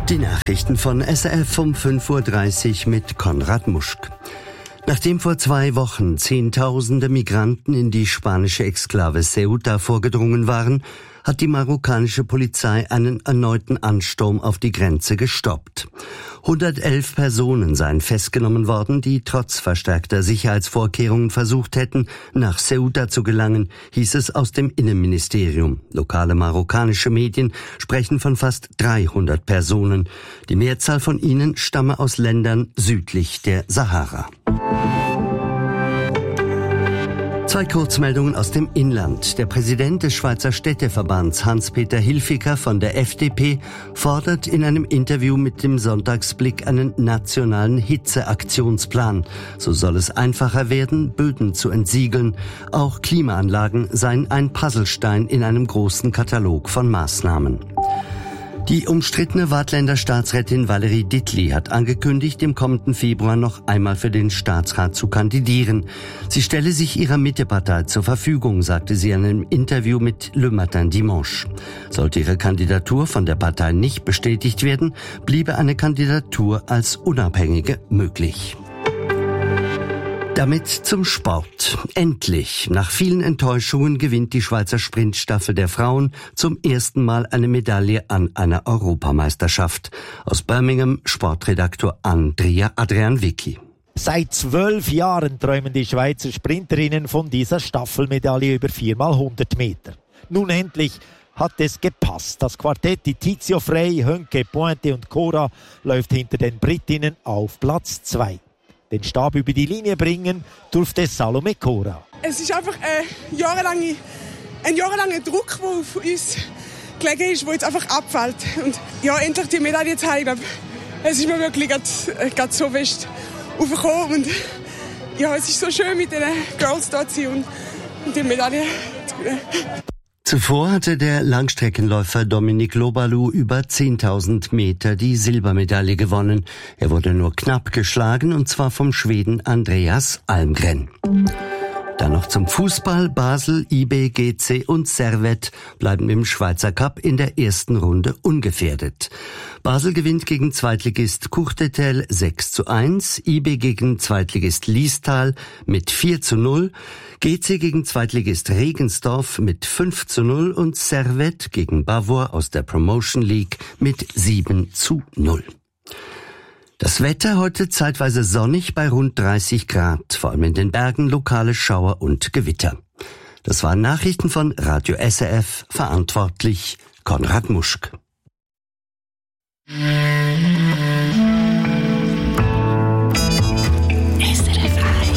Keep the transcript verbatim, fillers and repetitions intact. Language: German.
Die Nachrichten von S R F um fünf Uhr dreißig mit Konrad Muschk. Nachdem vor zwei Wochen Zehntausende Migranten in die spanische Exklave Ceuta vorgedrungen waren, hat die marokkanische Polizei einen erneuten Ansturm auf die Grenze gestoppt. hundertelf Personen seien festgenommen worden, die trotz verstärkter Sicherheitsvorkehrungen versucht hätten, nach Ceuta zu gelangen, hieß es aus dem Innenministerium. Lokale marokkanische Medien sprechen von fast dreihundert Personen. Die Mehrzahl von ihnen stamme aus Ländern südlich der Sahara. Zwei Kurzmeldungen aus dem Inland. Der Präsident des Schweizer Städteverbands Hans-Peter Hilfiger von der F D P fordert in einem Interview mit dem Sonntagsblick einen nationalen Hitzeaktionsplan. So soll es einfacher werden, Böden zu entsiegeln. Auch Klimaanlagen seien ein Puzzlestein in einem großen Katalog von Maßnahmen. Die umstrittene Waadtländer Staatsrätin Valérie Dittli hat angekündigt, im kommenden Februar noch einmal für den Staatsrat zu kandidieren. Sie stelle sich ihrer Mittepartei zur Verfügung, sagte sie in einem Interview mit Le Matin Dimanche. Sollte ihre Kandidatur von der Partei nicht bestätigt werden, bliebe eine Kandidatur als Unabhängige möglich. Damit zum Sport. Endlich, nach vielen Enttäuschungen, gewinnt die Schweizer Sprintstaffel der Frauen zum ersten Mal eine Medaille an einer Europameisterschaft. Aus Birmingham, Sportredaktor Andrea Adrian Vicky. Seit zwölf Jahren träumen die Schweizer Sprinterinnen von dieser Staffelmedaille über vier mal hundert Meter. Nun endlich hat es gepasst. Das Quartett Tizio Frey, Hönke, Pointe und Cora läuft hinter den Britinnen auf Platz zwei. Den Stab über die Linie bringen durfte Salome Cora. Es ist einfach ein jahrelange, ein jahrelanger Druck, der auf uns gelegen ist, der jetzt einfach abfällt. Und ja, endlich die Medaille zu haben, ich glaube, es ist mir wirklich gerade so fest aufgekommen. Und ja, es ist so schön, mit den Girls da zu sein und, und die Medaille zu gewinnen. Zuvor hatte der Langstreckenläufer Dominik Lobalu über zehntausend Meter die Silbermedaille gewonnen. Er wurde nur knapp geschlagen, und zwar vom Schweden Andreas Almgren. Dann noch zum Fußball. Basel, I B, G C und Servette bleiben im Schweizer Cup in der ersten Runde ungefährdet. Basel gewinnt gegen Zweitligist Courtetel sechs zu eins, I B gegen Zweitligist Liestal mit vier zu null, G C gegen Zweitligist Regensdorf mit fünf zu null und Servette gegen Bavois aus der Promotion League mit sieben zu null. Das Wetter heute zeitweise sonnig bei rund dreißig Grad, vor allem in den Bergen lokale Schauer und Gewitter. Das waren Nachrichten von Radio S R F, verantwortlich Konrad Muschk.